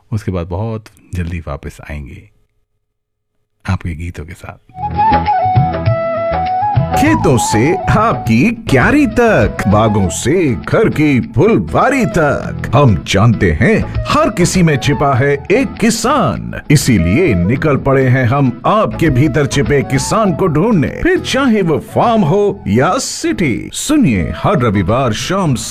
उसके बाद बहुत जल्दी वापस आएंगे आपके गीतों के साथ। खेतों से आपकी क्यारी तक, बागों से घर की फुलवारी तक, हम जानते हैं हर किसी में छिपा है एक किसान। इसीलिए निकल पड़े हैं हम आपके भीतर छिपे किसान को ढूंढने, फिर चाहे वो फार्म हो या सिटी। सुनिए हर रविवार शाम